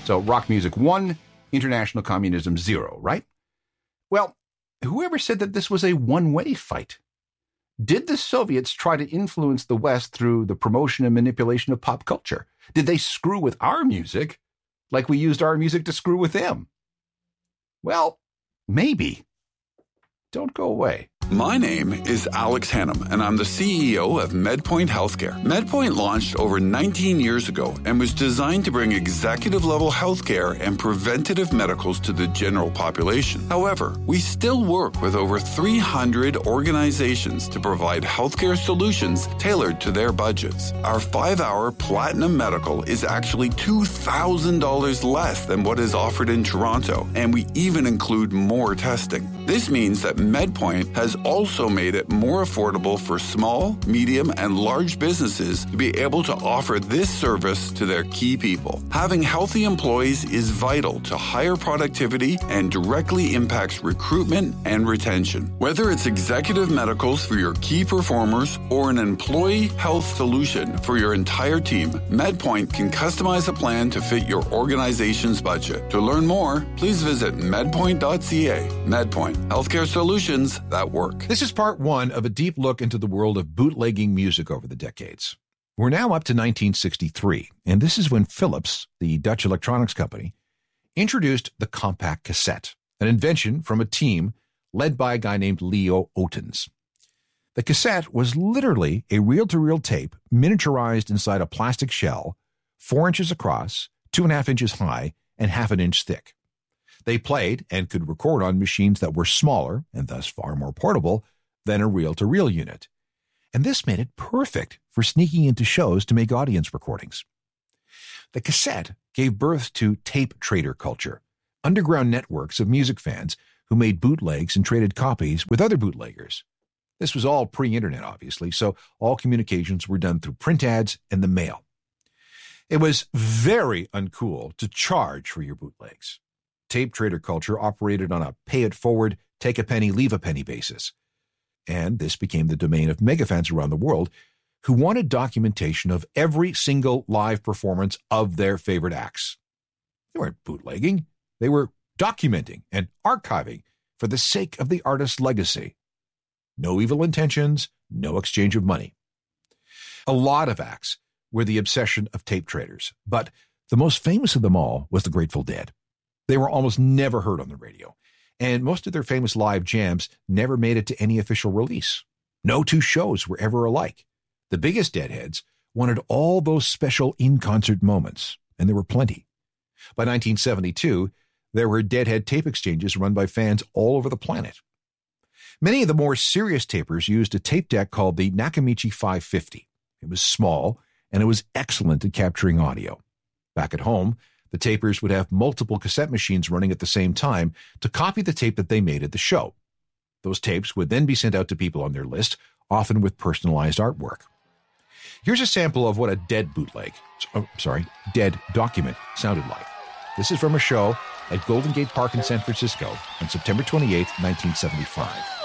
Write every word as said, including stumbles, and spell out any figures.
So rock music one, international communism zero, right? Well, whoever said that this was a one-way fight? Did the Soviets try to influence the West through the promotion and manipulation of pop culture? Did they screw with our music like we used our music to screw with them? Well, maybe. Don't go away. My name is Alex Hannum, and I'm the C E O of MedPoint Healthcare. MedPoint launched over nineteen years ago and was designed to bring executive-level healthcare and preventative medicals to the general population. However, we still work with over three hundred organizations to provide healthcare solutions tailored to their budgets. Our five-hour Platinum Medical is actually two thousand dollars less than what is offered in Toronto, and we even include more testing. This means that MedPoint has also made it more affordable for small, medium, and large businesses to be able to offer this service to their key people. Having healthy employees is vital to higher productivity and directly impacts recruitment and retention. Whether it's executive medicals for your key performers or an employee health solution for your entire team, MedPoint can customize a plan to fit your organization's budget. To learn more, please visit medpoint dot c a. MedPoint, healthcare solutions that work. This is part one of a deep look into the world of bootlegging music over the decades. We're now up to nineteen sixty-three, and this is when Philips, the Dutch electronics company, introduced the compact cassette, an invention from a team led by a guy named Leo Otens. The cassette was literally a reel-to-reel tape miniaturized inside a plastic shell, four inches across, two and a half inches high, and half an inch thick. They played and could record on machines that were smaller and thus far more portable than a reel-to-reel unit. And this made it perfect for sneaking into shows to make audience recordings. The cassette gave birth to tape trader culture, underground networks of music fans who made bootlegs and traded copies with other bootleggers. This was all pre-internet, obviously, so all communications were done through print ads and the mail. It was very uncool to charge for your bootlegs. Tape trader culture operated on a pay-it-forward, take-a-penny, leave-a-penny basis. And this became the domain of megafans around the world who wanted documentation of every single live performance of their favorite acts. They weren't bootlegging. They were documenting and archiving for the sake of the artist's legacy. No evil intentions, no exchange of money. A lot of acts were the obsession of tape traders, but the most famous of them all was the Grateful Dead. They were almost never heard on the radio, and most of their famous live jams never made it to any official release. No two shows were ever alike. The biggest Deadheads wanted all those special in-concert moments, and there were plenty. By nineteen seventy-two, there were Deadhead tape exchanges run by fans all over the planet. Many of the more serious tapers used a tape deck called the Nakamichi five fifty. It was small, and it was excellent at capturing audio. Back at home, the tapers would have multiple cassette machines running at the same time to copy the tape that they made at the show. Those tapes would then be sent out to people on their list, often with personalized artwork. Here's a sample of what a Dead bootleg, oh, sorry, Dead document sounded like. This is from a show at Golden Gate Park in San Francisco on September twenty-eighth, nineteen seventy-five.